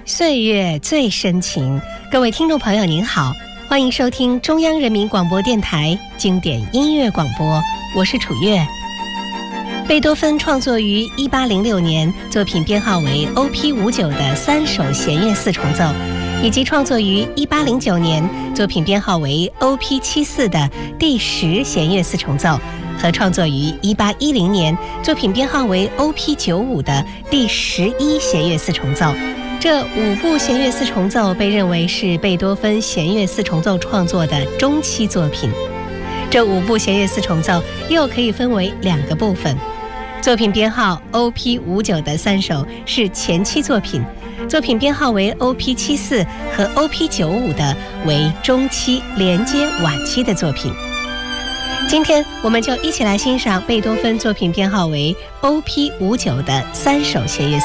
岁月最深情，各位听众朋友您好，欢迎收听中央人民广播电台经典音乐广播，我是楚月。贝多芬创作于1806年，作品编号为 OP59 的3首弦乐四重奏，以及创作于1809年，作品编号为 OP74 的第10弦乐四重奏，和创作于1810年，作品编号为 OP95 的第11弦乐四重奏。这5部弦乐四重奏被认为是贝多芬弦乐四重奏创作的中期作品。这5部弦乐四重奏又可以分为2个部分，作品编号 OP59 的3首是前期作品，作品编号为 OP74 和 OP95 的为中期连接晚期的作品。今天我们就一起来欣赏贝多芬作品编号为 OP59 的3首弦乐